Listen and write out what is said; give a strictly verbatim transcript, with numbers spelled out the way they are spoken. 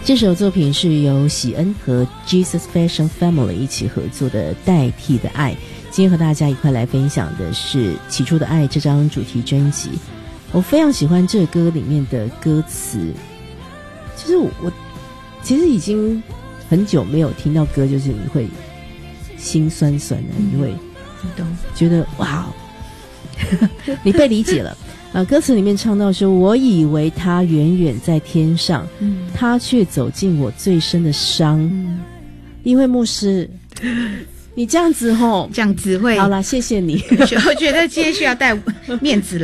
这首作品是由喜恩和 Jesus Fashion Family 一起合作的《代替的爱》。今天和大家一块来分享的是《起初的爱》这张主题专辑。我非常喜欢这歌里面的歌词，就是我我其实已经很久没有听到歌，就是你会心酸酸的，嗯、你会觉得哇，你被理解了。啊，歌词里面唱到说，我以为他远远在天上，嗯，他却走进我最深的伤。嗯，因为牧师，你这样子吼， 这样子会好啦，谢谢你。 我觉得今天需要带面子